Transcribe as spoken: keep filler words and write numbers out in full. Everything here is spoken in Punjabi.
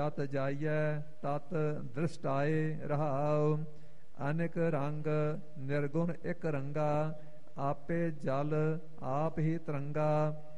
ਤਤ ਜਾਈਐ ਤਤ ਦ੍ਰਿਸ਼ਟਾਏ ਰਹਾਉ। ਅਨੇਕ ਰੰਗ ਨਿਰਗੁਣ ਇਕ ਰੰਗਾ, ਆਪੇ ਜਲ ਆਪ ਹੀ ਤਰੰਗਾ।